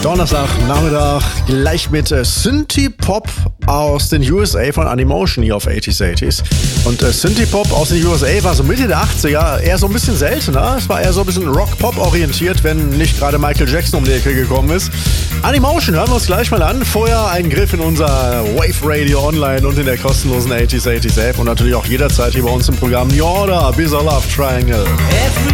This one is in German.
Donnerstagnachmittag gleich mit Synthie-Pop aus den USA von Animotion hier auf 80s, 80s. Und Synthie-Pop aus den USA war so Mitte der 80er eher so ein bisschen seltener. Es war eher so ein bisschen Rock-Pop orientiert, wenn nicht gerade Michael Jackson um die Ecke gekommen ist. Animotion hören wir uns gleich mal an. Vorher ein Griff in unser Wave Radio Online und in der kostenlosen 80s, 80s App und natürlich auch jederzeit hier bei uns im Programm New Order, Bizarre Love Triangle.